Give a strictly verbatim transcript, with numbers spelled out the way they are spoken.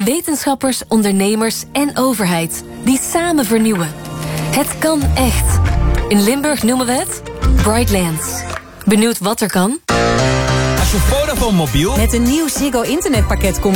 Wetenschappers, ondernemers en overheid die samen vernieuwen. Het kan echt. In Limburg noemen we het Brightlands. Benieuwd wat er kan? Als je Vodafone mobiel met een nieuw Ziggo internetpakket komt